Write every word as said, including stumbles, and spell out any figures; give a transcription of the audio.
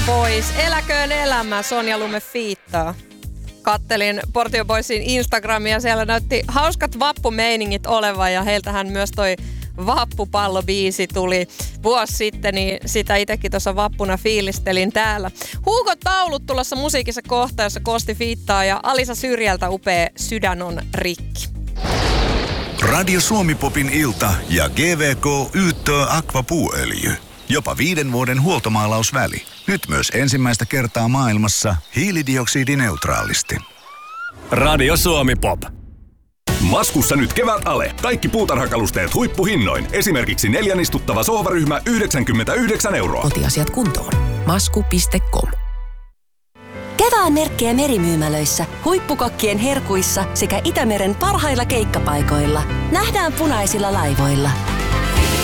Boys. Eläköön elämä, Sonja Lume fiittaa. Kattelin Portio Boysin Instagramia, siellä näytti hauskat vappumeiningit olevan ja heiltähän myös toi Vappupallo-biisi tuli vuosi sitten, niin sitä itsekin tuossa vappuna fiilistelin täällä. Hugo Taulut tulossa musiikissa kohta, jossa Kosti fiittaa ja Alisa Syrjältä upea Sydän on rikki. Radio Suomi-popin ilta ja G V K Yyttö Aqua puuöljy. Jopa viiden vuoden huoltomaalausväli. Nyt myös ensimmäistä kertaa maailmassa hiilidioksidineutraalisti. Radio Suomi Pop. Maskussa nyt kevät ale. Kaikki puutarhakalusteet huippuhinnoin. Esimerkiksi neljän istuttava sohvaryhmä yhdeksänkymmentäyhdeksän euroa. Kotiasiat kuntoon. masku piste com. Kevään merkkejä merimyymälöissä, huippukokkien herkuissa sekä Itämeren parhailla keikkapaikoilla. Nähdään punaisilla laivoilla.